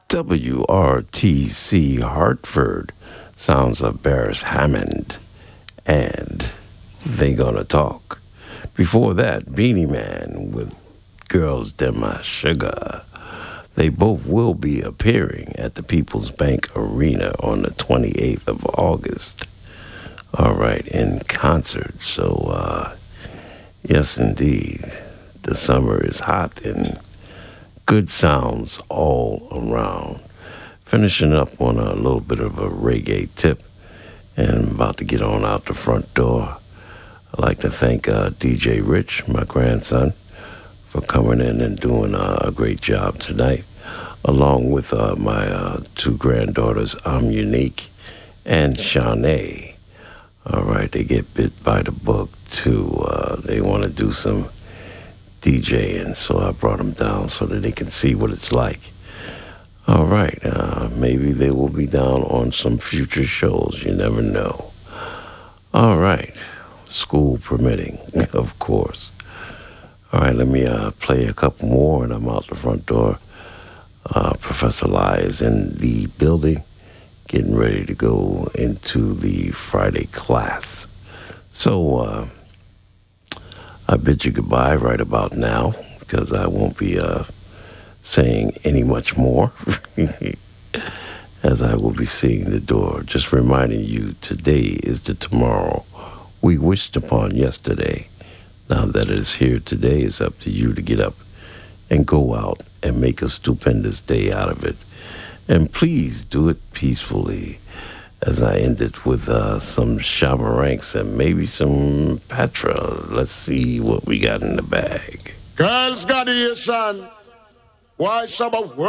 WRTC Hartford sounds of Barris Hammond, and They Gonna Talk. Before that, Beanie Man with Girls Dem My Sugar. They both will be appearing at the People's Bank Arena on the 28th of August. All right, in concert. So, yes, indeed, the summer is hot and good sounds all around. Finishing up on a little bit of a reggae tip and about to get on out the front door. I'd like to thank DJ Rich, my grandson, for coming in and doing a great job tonight, along with my two granddaughters, Unique and Shanae. All right, they get bit by the book, too. They want to do some DJing, so I brought them down so that they can see what it's like. All right, maybe they will be down on some future shows. You never know. All right, school permitting, of course. All right, let me play a couple more, and I'm out the front door. Professor Lai is in the building, getting ready to go into the Friday class. So I bid you goodbye right about now, because I won't be saying any much more as I will be seeing the door. Just reminding you, today is the tomorrow we wished upon yesterday. Now that it is here today, it's up to you to get up and go out and make a stupendous day out of it. And please do it peacefully, as I end it with some Shabba Ranks and maybe some Patra. Let's see what we got in the bag. Girls Gladiation. Why Shabba